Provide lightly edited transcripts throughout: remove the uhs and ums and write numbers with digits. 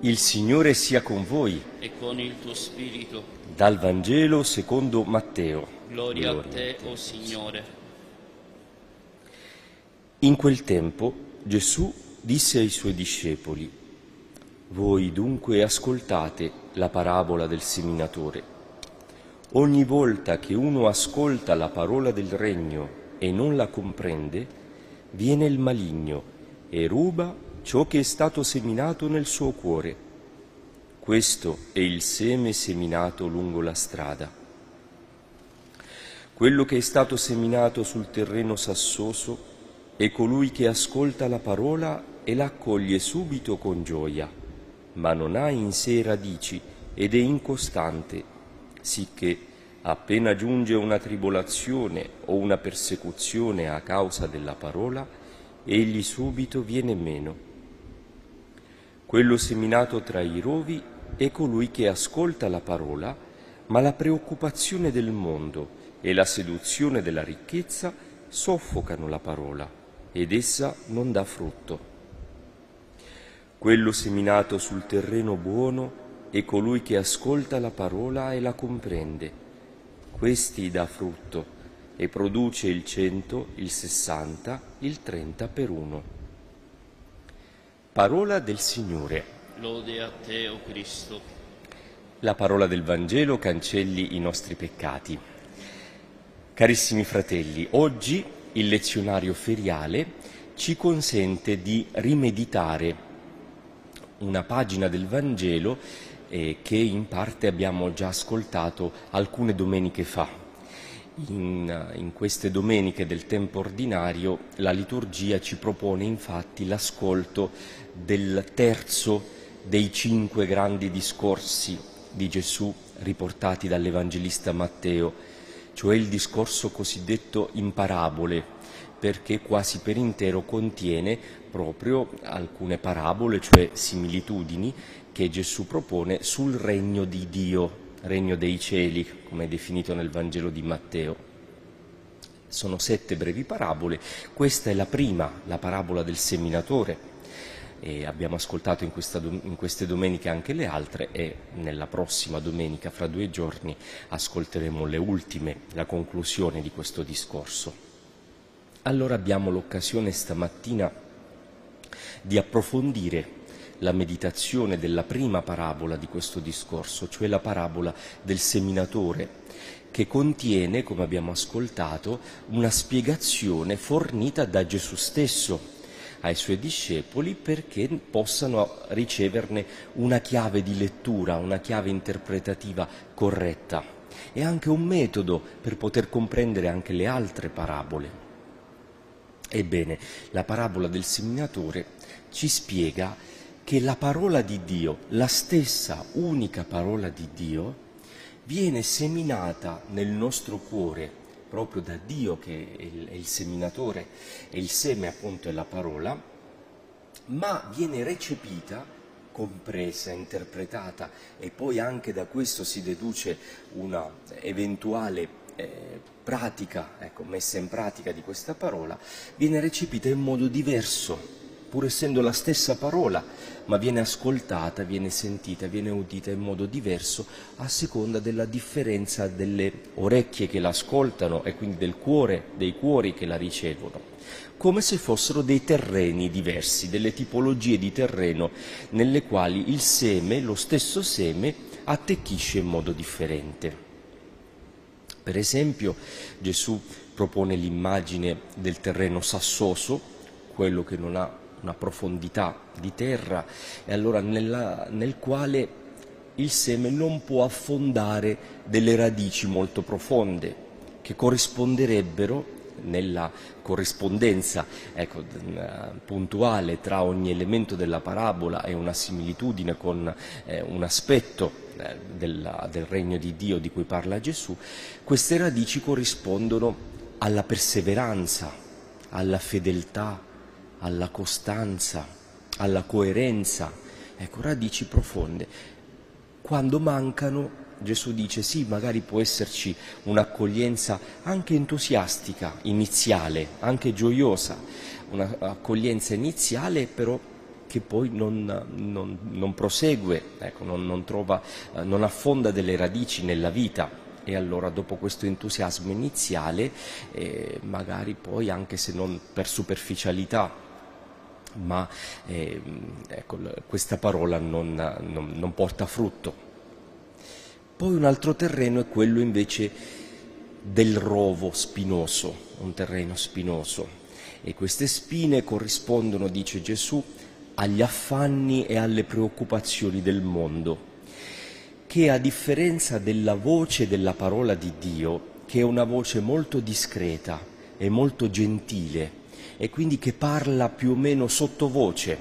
Il Signore sia con voi. E con il tuo spirito. Dal Vangelo secondo Matteo. Gloria a te, o Signore. In quel tempo Gesù disse ai suoi discepoli: voi dunque ascoltate la parabola del seminatore. Ogni volta che uno ascolta la parola del regno e non la comprende, viene il maligno e ruba ciò che è stato seminato nel suo cuore. Questo è il seme seminato lungo la strada. Quello che è stato seminato sul terreno sassoso è colui che ascolta la parola e la accoglie subito con gioia, ma non ha in sé radici ed è incostante, sicché appena giunge una tribolazione o una persecuzione a causa della parola, egli subito viene meno. Quello seminato tra i rovi è colui che ascolta la parola, ma la preoccupazione del mondo e la seduzione della ricchezza soffocano la parola ed essa non dà frutto. Quello seminato sul terreno buono è colui che ascolta la parola e la comprende. Questi dà frutto e produce il 100, il 60, il 30 per uno. Parola del Signore. Lode a te, o Cristo. La parola del Vangelo cancelli i nostri peccati. Carissimi fratelli, oggi il lezionario feriale ci consente di rimeditare una pagina del Vangelo che in parte abbiamo già ascoltato alcune domeniche fa. In queste domeniche del tempo ordinario la liturgia ci propone infatti l'ascolto del terzo dei 5 grandi discorsi di Gesù riportati dall'Evangelista Matteo, cioè il discorso cosiddetto in parabole, perché quasi per intero contiene proprio alcune parabole, cioè similitudini, che Gesù propone sul regno di Dio, regno dei cieli, come è definito nel Vangelo di Matteo. Sono 7 brevi parabole, questa è la prima, la parabola del seminatore, e abbiamo ascoltato in queste domeniche anche le altre e nella prossima domenica, fra 2 giorni, ascolteremo le ultime, la conclusione di questo discorso. Allora abbiamo l'occasione stamattina di approfondire la meditazione della prima parabola di questo discorso, cioè la parabola del seminatore, che contiene, come abbiamo ascoltato, una spiegazione fornita da Gesù stesso ai suoi discepoli perché possano riceverne una chiave di lettura, una chiave interpretativa corretta e anche un metodo per poter comprendere anche le altre parabole. Ebbene, la parabola del seminatore ci spiega che la parola di Dio, la stessa unica parola di Dio, viene seminata nel nostro cuore, proprio da Dio che è il seminatore, e il seme appunto è la parola, ma viene recepita, compresa, interpretata, e poi anche da questo si deduce una eventuale pratica, messa in pratica di questa parola, viene recepita in modo diverso, pur essendo la stessa parola, ma viene ascoltata, viene sentita, viene udita in modo diverso a seconda della differenza delle orecchie che l'ascoltano e quindi del cuore, dei cuori che la ricevono, come se fossero dei terreni diversi, delle tipologie di terreno nelle quali il seme, lo stesso seme, attecchisce in modo differente. Per esempio, Gesù propone l'immagine del terreno sassoso, quello che non ha una profondità di terra, e allora nel quale il seme non può affondare delle radici molto profonde, che corrisponderebbero nella corrispondenza puntuale tra ogni elemento della parabola e una similitudine con un aspetto del regno di Dio di cui parla Gesù. Queste radici corrispondono alla perseveranza, alla fedeltà, alla costanza, alla coerenza, radici profonde. Quando mancano, Gesù dice sì, magari può esserci un'accoglienza anche entusiastica, iniziale, anche gioiosa, un'accoglienza iniziale, però che poi non prosegue, ecco, non affonda delle radici nella vita. E allora dopo questo entusiasmo iniziale, magari poi, anche se non per superficialità, ma ecco, questa parola non porta frutto. Poi un altro terreno è quello invece del rovo spinoso, un terreno spinoso. E queste spine corrispondono, dice Gesù, agli affanni e alle preoccupazioni del mondo, che a differenza della voce della parola di Dio, che è una voce molto discreta e molto gentile, e quindi che parla più o meno sottovoce,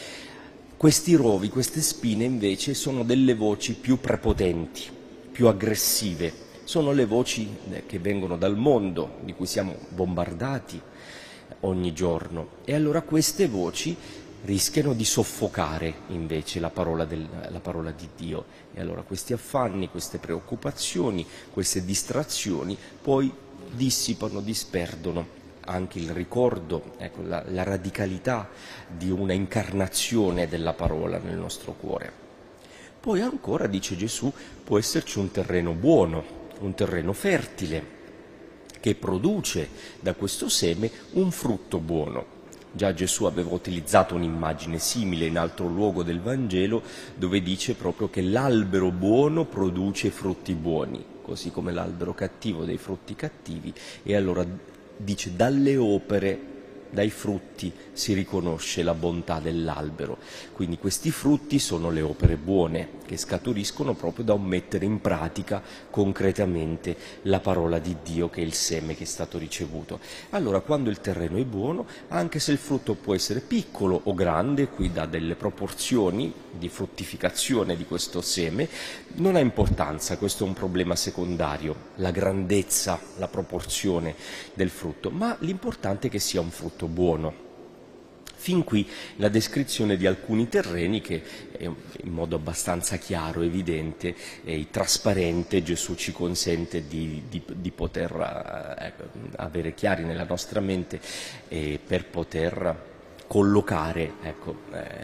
questi rovi, queste spine invece sono delle voci più prepotenti, più aggressive, sono le voci che vengono dal mondo, di cui siamo bombardati ogni giorno, e allora queste voci rischiano di soffocare invece la parola di Dio, e allora questi affanni, queste preoccupazioni, queste distrazioni poi dissipano, disperdono anche il ricordo, ecco, la radicalità di una incarnazione della parola nel nostro cuore. Poi ancora, dice Gesù, può esserci un terreno buono, un terreno fertile, che produce da questo seme un frutto buono. Già Gesù aveva utilizzato un'immagine simile in altro luogo del Vangelo, dove dice proprio che l'albero buono produce frutti buoni, così come l'albero cattivo dei frutti cattivi, e allora dice dalle opere, dai frutti si riconosce la bontà dell'albero. Quindi questi frutti sono le opere buone, che scaturiscono proprio da un mettere in pratica concretamente la parola di Dio, che è il seme che è stato ricevuto. Allora, quando il terreno è buono, anche se il frutto può essere piccolo o grande, qui dà delle proporzioni di fruttificazione di questo seme, non ha importanza, questo è un problema secondario, la grandezza, la proporzione del frutto, ma l'importante è che sia un frutto buono. Fin qui la descrizione di alcuni terreni che in modo abbastanza chiaro, evidente e trasparente Gesù ci consente di poter avere chiari nella nostra mente per poter collocare, ecco,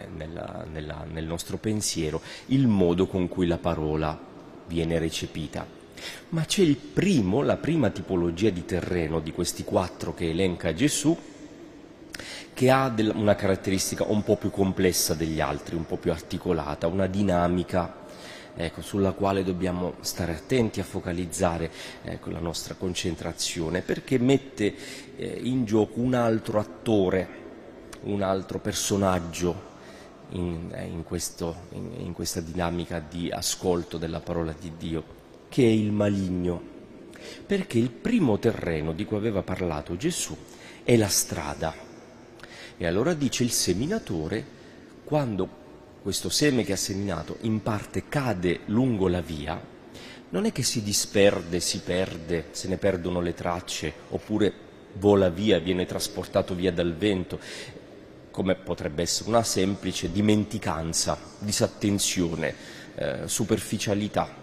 nel nostro pensiero il modo con cui la parola viene recepita. Ma c'è la prima tipologia di terreno di questi 4 che elenca Gesù, che ha una caratteristica un po' più complessa degli altri, un po' più articolata, una dinamica, ecco, sulla quale dobbiamo stare attenti a focalizzare, ecco, la nostra concentrazione, perché mette in gioco un altro attore, un altro personaggio in questa dinamica di ascolto della parola di Dio, che è il maligno. Perché il primo terreno di cui aveva parlato Gesù è la strada. E allora dice il seminatore, quando questo seme che ha seminato in parte cade lungo la via, non è che si disperde, si perde, se ne perdono le tracce, oppure vola via, viene trasportato via dal vento, come potrebbe essere una semplice dimenticanza, disattenzione, superficialità.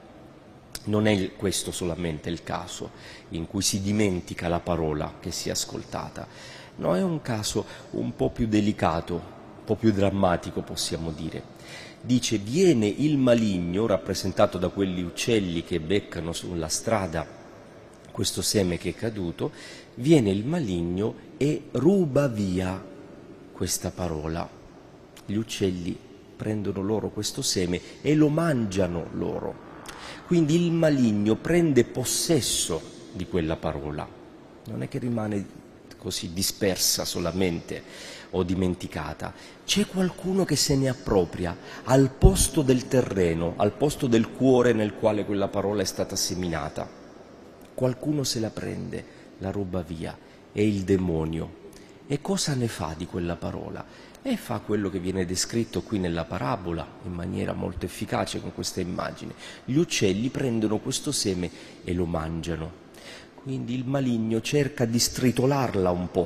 Non è questo solamente il caso in cui si dimentica la parola che si è ascoltata. No, è un caso un po' più delicato, un po' più drammatico, possiamo dire. Dice, viene il maligno, rappresentato da quegli uccelli che beccano sulla strada questo seme che è caduto, viene il maligno e ruba via questa parola. Gli uccelli prendono loro questo seme e lo mangiano loro. Quindi il maligno prende possesso di quella parola, non è che rimane così dispersa solamente o dimenticata, c'è qualcuno che se ne appropria al posto del terreno, al posto del cuore nel quale quella parola è stata seminata. Qualcuno se la prende, la ruba via, è il demonio. E cosa ne fa di quella parola? E fa quello che viene descritto qui nella parabola in maniera molto efficace con questa immagine. Gli uccelli prendono questo seme e lo mangiano. Quindi il maligno cerca di stritolarla un po'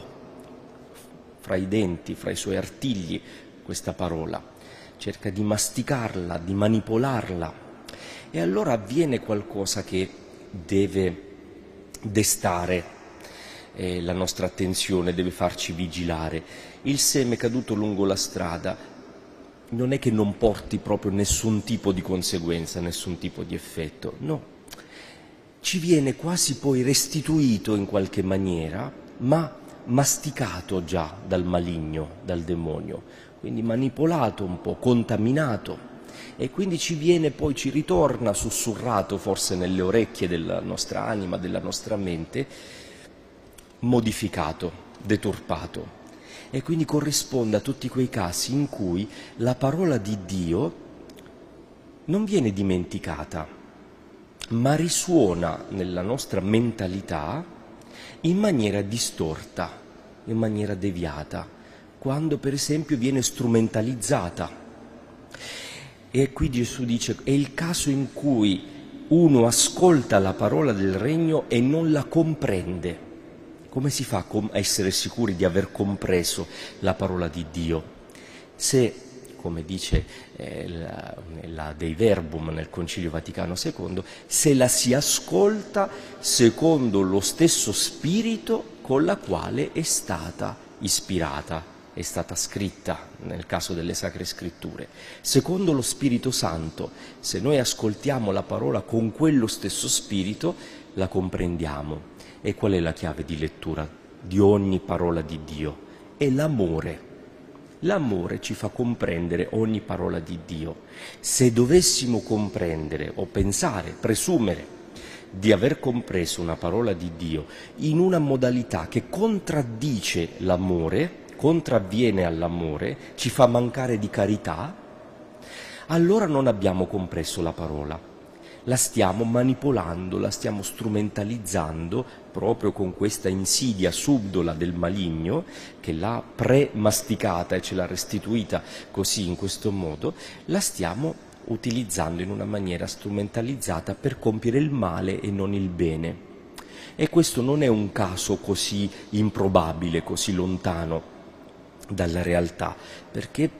fra i denti, fra i suoi artigli, questa parola. Cerca di masticarla, di manipolarla. E allora avviene qualcosa che deve destare la nostra attenzione, deve farci vigilare. Il seme caduto lungo la strada non è che non porti proprio nessun tipo di conseguenza, nessun tipo di effetto, no. Ci viene quasi poi restituito in qualche maniera, ma masticato già dal maligno, dal demonio, quindi manipolato un po', contaminato, e quindi ci ritorna sussurrato forse nelle orecchie della nostra anima, della nostra mente, modificato, deturpato. E quindi corrisponde a tutti quei casi in cui la parola di Dio non viene dimenticata, ma risuona nella nostra mentalità in maniera distorta, in maniera deviata, quando per esempio viene strumentalizzata. E qui Gesù dice: è il caso in cui uno ascolta la parola del regno e non la comprende. Come si fa a essere sicuri di aver compreso la parola di Dio? Se, come dice la Dei Verbum nel Concilio Vaticano II, se la si ascolta secondo lo stesso spirito con la quale è stata ispirata, è stata scritta nel caso delle Sacre Scritture. Secondo lo Spirito Santo, se noi ascoltiamo la parola con quello stesso spirito, la comprendiamo. E qual è la chiave di lettura di ogni parola di Dio? È l'amore. L'amore ci fa comprendere ogni parola di Dio. Se dovessimo comprendere o pensare, presumere di aver compreso una parola di Dio in una modalità che contraddice l'amore, contravviene all'amore, ci fa mancare di carità, allora non abbiamo compreso la parola. La stiamo manipolando, la stiamo strumentalizzando proprio con questa insidia subdola del maligno che l'ha pre-masticata e ce l'ha restituita così, in questo modo, la stiamo utilizzando in una maniera strumentalizzata per compiere il male e non il bene. E questo non è un caso così improbabile, così lontano dalla realtà, perché